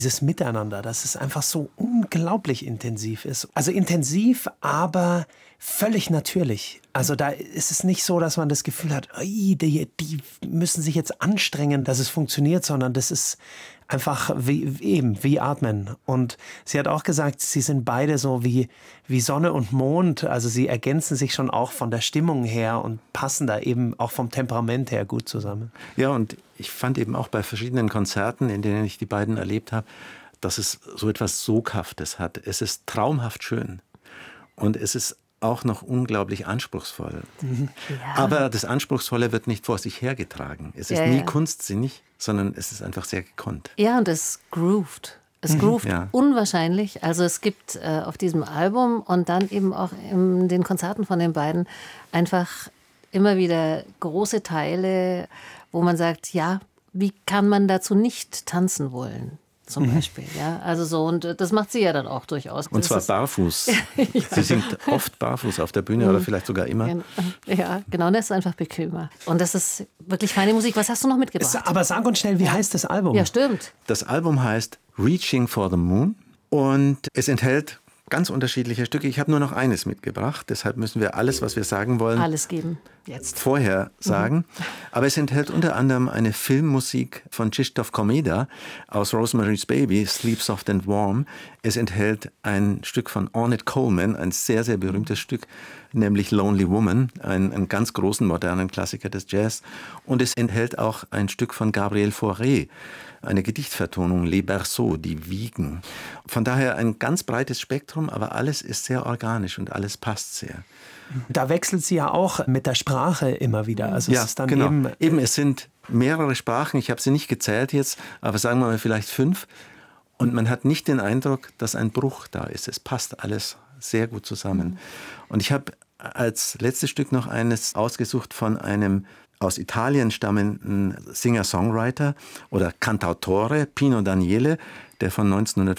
Dieses Miteinander, dass es einfach so unglaublich intensiv ist. Also intensiv, aber völlig natürlich. Also da ist es nicht so, dass man das Gefühl hat, die müssen sich jetzt anstrengen, dass es funktioniert, sondern das ist einfach wie Atmen. Und sie hat auch gesagt, sie sind beide so wie Sonne und Mond. Also sie ergänzen sich schon auch von der Stimmung her und passen da eben auch vom Temperament her gut zusammen. Ja, und ich fand eben auch bei verschiedenen Konzerten, in denen ich die beiden erlebt habe, dass es so etwas Soghaftes hat. Es ist traumhaft schön und es ist auch noch unglaublich anspruchsvoll. Ja. Aber das Anspruchsvolle wird nicht vor sich hergetragen. Es ist nie kunstsinnig, sondern es ist einfach sehr gekonnt. Ja, und es groovt. Es groovt unwahrscheinlich. Also es gibt auf diesem Album und dann eben auch in den Konzerten von den beiden einfach immer wieder große Teile, wo man sagt, ja, wie kann man dazu nicht tanzen wollen? Zum Beispiel, ja, also so, und das macht sie ja dann auch durchaus. Und zwar barfuß. Ja. Sie singt oft barfuß auf der Bühne oder vielleicht sogar immer. Ja, genau, und das ist einfach bequemer. Und das ist wirklich feine Musik. Was hast du noch mitgebracht? Aber sag uns schnell, wie heißt das Album? Ja, stimmt. Das Album heißt Reaching for the Moon und es enthält ganz unterschiedliche Stücke. Ich habe nur noch eines mitgebracht, deshalb müssen wir alles, was wir sagen wollen, alles geben jetzt vorher sagen. Aber es enthält unter anderem eine Filmmusik von Krzysztof Komeda aus Rosemary's Baby, Sleep Soft and Warm. Es enthält ein Stück von Ornette Coleman, ein sehr, sehr berühmtes Stück, nämlich Lonely Woman, einen ganz großen modernen Klassiker des Jazz. Und es enthält auch ein Stück von Gabriel Fauré, eine Gedichtvertonung, Les Berceaux, die Wiegen. Von daher ein ganz breites Spektrum, aber alles ist sehr organisch und alles passt sehr. Da wechselt sie ja auch mit der Sprache immer wieder. Also ja, es ist dann genau. Eben, es sind mehrere Sprachen, ich habe sie nicht gezählt jetzt, aber sagen wir mal vielleicht 5. Und man hat nicht den Eindruck, dass ein Bruch da ist. Es passt alles sehr gut zusammen. Und ich habe als letztes Stück noch eines ausgesucht von einem aus Italien stammenden Singer-Songwriter oder Cantautore, Pino Daniele, der von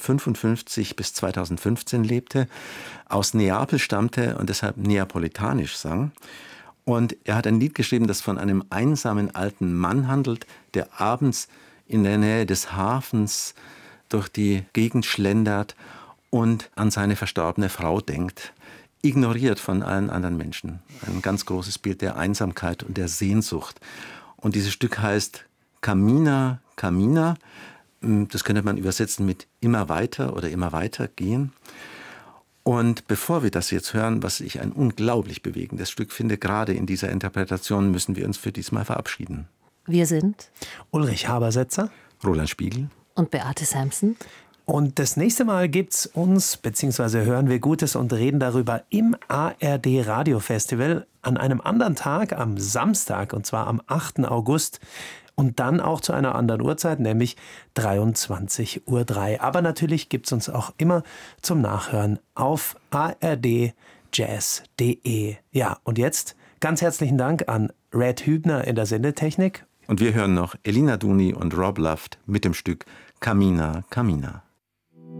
1955 bis 2015 lebte, aus Neapel stammte und deshalb neapolitanisch sang. Und er hat ein Lied geschrieben, das von einem einsamen alten Mann handelt, der abends in der Nähe des Hafens durch die Gegend schlendert und an seine verstorbene Frau denkt, ignoriert von allen anderen Menschen. Ein ganz großes Bild der Einsamkeit und der Sehnsucht. Und dieses Stück heißt Cammina, Cammina. Das könnte man übersetzen mit immer weiter oder immer weiter gehen. Und bevor wir das jetzt hören, was ich ein unglaublich bewegendes Stück finde, gerade in dieser Interpretation, müssen wir uns für diesmal verabschieden. Wir sind Ulrich Habersetzer, Roland Spiegel und Beate Sampson. Und das nächste Mal gibt's uns, beziehungsweise hören wir Gutes und reden darüber im ARD Radiofestival an einem anderen Tag, am Samstag, und zwar am 8. August. Und dann auch zu einer anderen Uhrzeit, nämlich 23:03 Uhr. Aber natürlich gibt's uns auch immer zum Nachhören auf ardjazz.de. Ja, und jetzt ganz herzlichen Dank an Red Hübner in der Sendetechnik. Und wir hören noch Elina Duni und Rob Luft mit dem Stück Cammina, Cammina.